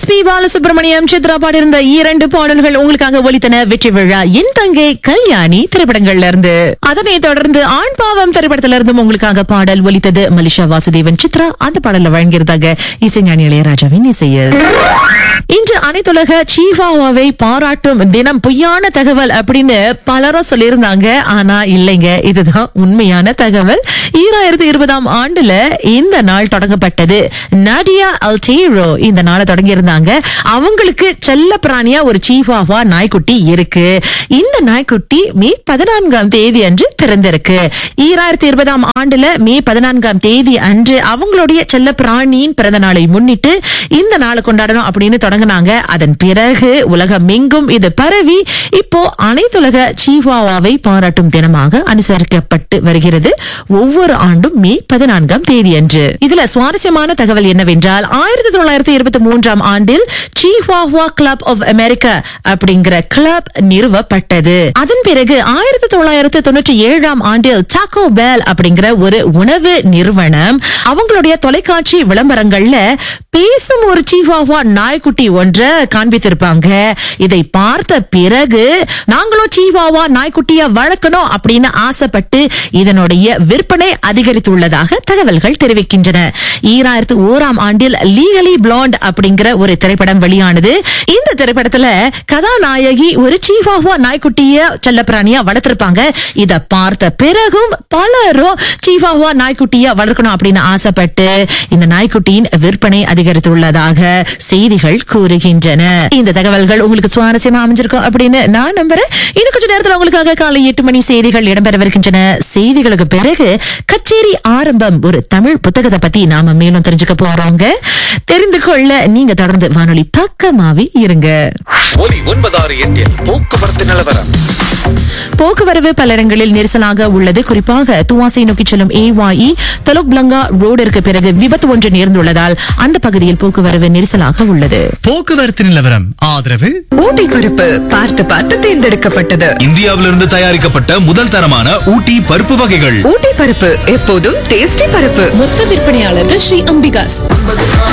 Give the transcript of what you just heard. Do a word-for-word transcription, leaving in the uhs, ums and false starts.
S B Balasubramaniam Chitra பாடியிருந்த இரண்டு பாடல்கள் உங்களுக்காக ஒலித்தன. வெற்றி விழா, என் தங்கை, கல்யாணி திரைப்படங்கள்ல இருந்து. அதனை தொடர்ந்து ஆண் பாவம் திரைப்படத்தில இருந்தும் உங்களுக்காக பாடல் ஒலித்தது. மலிஷா வாசுதேவன், சித்ரா அந்த பாடல்ல வழங்கியிருந்தாங்க இசைஞானி இளையராஜாவின் இசையில். இன்று அனைத்துலக சீவாவாவை பாராட்டும் தினம். பொய்யான தகவல் அப்படின்னு பலரும் சொல்லியிருந்தாங்க. ஆனா இல்லைங்க, இதுதான் உண்மையான தகவல். ஈராயிரத்தி இருபதாம் ஆண்டுல இந்த நாள் தொடங்கப்பட்டது. நாடியா அல்டேரோ இந்த நாளை தொடங்கி இருந்தாங்க. அவங்களுக்கு செல்ல பிராணியா ஒரு சீவாவா நாய்க்குட்டி இருக்கு. இந்த நாய்க்குட்டி மே பதினான்காம் தேதி அன்று பிறந்திருக்கு. ஈராயிரத்தி இருபதாம் ஆண்டுல மே பதினான்காம் தேதி அன்று அவங்களுடைய செல்ல பிராணியின் பிறந்த நாளை முன்னிட்டு இந்த நாளை கொண்டாடணும் அப்படின்னு தொடங்கினாங்க. அதன் பிறகு உலகம் எங்கும் இது பரவி இப்போ அனைத்துலக சீவாவாவை பாராட்டும் தினமாக அனுசரிக்கப்பட்டு வருகிறது. ஒவ்வொரு ஆண்டும் மே பதினான்காம் தேதி அன்று. இதுல சுவாரஸ்யமான தகவல் என்னவென்றால், ஆயிரத்தி தொள்ளாயிரத்தி இருபத்தி மூன்றாம் ஆண்டில் சீவாவா கிளப் ஆஃப் அமெரிக்கா அப்படிங்கிற கிளப் நிறுவப்பட்டது. அதன் பிறகு ஆயிரத்தி தொள்ளாயிரத்தி தொண்ணூற்றி ஏழாம் ஆண்டில் டாக்கோ பெல் அப்படிங்கிற ஒரு உணவு நிறுவனம் அவங்களுடைய தொலைக்காட்சி விளம்பரங்கள்ல பேசும் ஒரு சீவாவா நாய்க்குட்டி ஒன்றை காண்பித்திருப்பாங்க. இதை பார்த்த பிறகு நாங்களும் சீவாவா நாய்க்குட்டியா வளர்க்கணும் அப்படின்னு ஆசைப்பட்டு இதனுடைய விற்பனை அதிகரித்துள்ளதாக தகவல்கள் தெரிவிக்கின்றன. ஈராயிரத்தி ஓராம் ஆண்டில் லீகலி பிளாண்ட் அப்படிங்கிற ஒரு திரைப்படம் வெளியானது. இந்த திரைப்படத்துல கதாநாயகி ஒரு சீவாவா நாய்க்குட்டிய செல்லப்பிராணியா வளர்த்திருப்பாங்க. இத பார்த்த பிறகும் பலரும் சீவாவா நாய்க்குட்டியா வளர்க்கணும் அப்படின்னு ஆசைப்பட்டு இந்த நாய்க்குட்டியின் விற்பனை அதிகரித்துள்ளதாக செய்திகள் கூறுகின்றன. இந்த தகவல்கள் உங்களுக்கு சுவாரஸ்யமா அமைஞ்சிருக்கும் அப்படின்னு நான் நம்புறேன். இன்னும் கொஞ்ச நேரத்தில் உங்களுக்காக காலை எட்டு மணி செய்திகள் இடம்பெறவிருக்கின்றன. செய்திகளுக்கு பிறகு கச்சேரி ஆரம்பம், ஒரு தமிழ் புத்தகத்தை பத்தி நாம மேலும் தெரிஞ்சுக்க போறோங்க. தெரிந்து கொள்ள நீங்க தொடர்ந்து வானொலி பக்கமாவே இருங்க. ஒலி ஒன்பதாறு எட்டில் போக்குவரத்து நிலவரம். போக்குவரவு பல இடங்களில் நெரிசலாக உள்ளது. குறிப்பாக துவாசை நோக்கி செல்லும் ஏவாயி தலோக்பிளங்கா ரோடிற்கு பிறகு விபத்து ஒன்று நேர்ந்துள்ளதால் அந்த பகுதியில் போக்குவரவு நெரிசலாக உள்ளது. போக்குவரத்து நிலவரம் ஆதரவு ஊட்டி பருப்பு பார்த்து பார்த்து தேர்ந்தெடுக்கப்பட்டது. இந்தியாவிலிருந்து தயாரிக்கப்பட்ட முதல் தரமான ஊட்டி பருப்பு வகைகள். ஊட்டி பருப்பு எப்போதும் டேஸ்டி பருப்பு. மொத்த விற்பனையாளர்கள் ஸ்ரீ அம்பிகாஸ்.